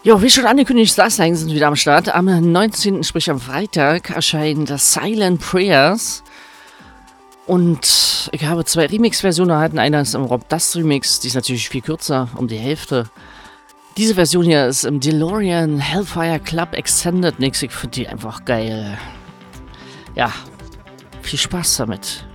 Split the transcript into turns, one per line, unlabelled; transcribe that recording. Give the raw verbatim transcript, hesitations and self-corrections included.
Jo, wie schon angekündigt, Starsteigen sind wieder am Start. Am neunzehnten, sprich am Freitag, erscheinen das Silent Prayers. Und ich habe zwei Remix-Versionen erhalten. Einer ist im Rob Dust Remix, die ist natürlich viel kürzer, um die Hälfte. Diese Version hier ist im DeLorean Hellfire Club Extended Mix. Ich finde die einfach geil. Ja, viel Spaß damit.